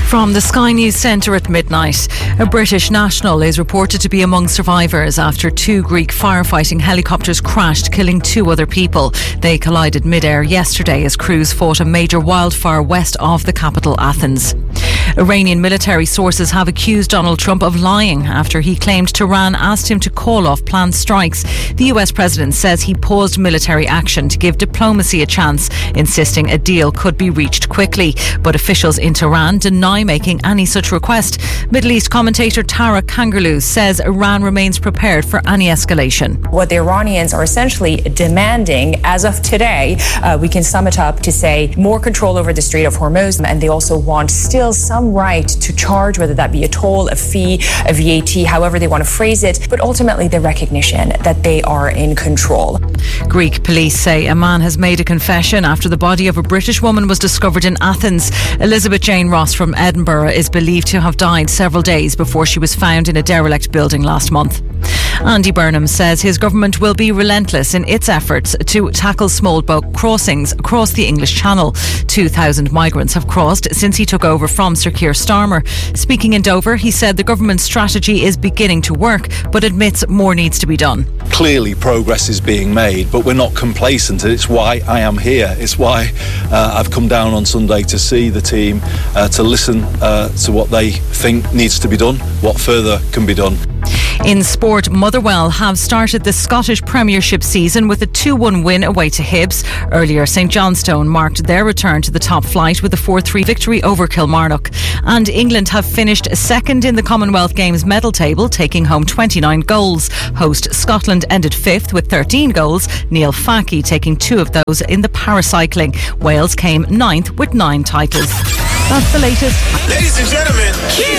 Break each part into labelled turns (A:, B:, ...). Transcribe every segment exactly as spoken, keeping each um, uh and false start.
A: From the Sky News Centre at midnight, a British national is reported to be among survivors after two Greek firefighting helicopters crashed, killing two other people. They collided mid-air yesterday as crews fought a major wildfire west of the capital, Athens. Iranian military sources have accused Donald Trump of lying after he claimed Tehran asked him to call off planned strikes. The U S president says he paused military action to give diplomacy a chance, insisting a deal could be reached quickly. But officials in Tehran deny making any such request. Middle East commentator Tara Kangarloo says Iran remains prepared for any escalation.
B: What the Iranians are essentially demanding as of today, uh, we can sum it up to say more control over the Strait of Hormuz, and they also want still some right to charge, whether that be a toll, a fee, a V A T, however they want to phrase it, but ultimately the recognition that they are in control.
A: Greek police say a man has made a confession after the body of a British woman was discovered in Athens. Elizabeth Jane Ross from Edinburgh is believed to have died several days before she was found in a derelict building last month. Andy Burnham says his government will be relentless in its efforts to tackle small boat crossings across the English Channel. two thousand migrants have crossed since he took over from Sir Keir Starmer. Speaking in Dover, he said the government's strategy is beginning to work, but admits more needs to be done.
C: Clearly progress is being made, but we're not complacent. It's why I am here. It's why uh, I've come down on Sunday to see the team, uh, to listen uh, to what they think needs to be done, what further can be done.
A: In sport, Motherwell have started the Scottish Premiership season with a two one win away to Hibs. Earlier, St Johnstone marked their return to the top flight with a four three victory over Kilmarnock. And England have finished second in the Commonwealth Games medal table, taking home twenty-nine goals. Host Scotland ended fifth with thirteen goals, Neil Facky taking two of those in the paracycling. Wales came ninth with nine titles. That's the latest.
D: Ladies and gentlemen,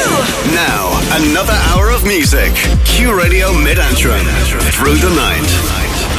D: Q! Now, another hour of music. Q Radio Mid-Antrim. Through the night.